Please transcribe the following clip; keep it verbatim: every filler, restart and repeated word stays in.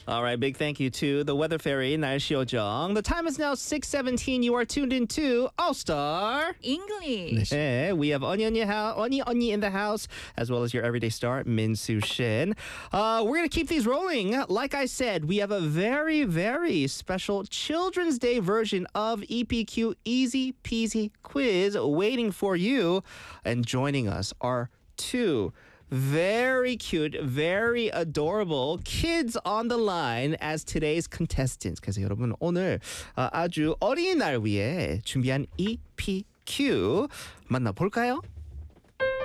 All right, big thank you to the weather fairy, 날씨 요정. The time is now six seventeen. You are tuned into All Star English. 네, we have Onion in, house, Onion, Onion in the house, as well as your everyday star, Min Soo Shin. Uh, we're going to keep these rolling. Like I said, we have a very, very special Children's Day version of E P Q Easy Peasy Quiz waiting for you. And joining us are two very cute, very adorable kids on the line as today's contestants. 그래서 여러분 오늘 아주 어린이날 위해 준비한 E P Q 만나볼까요?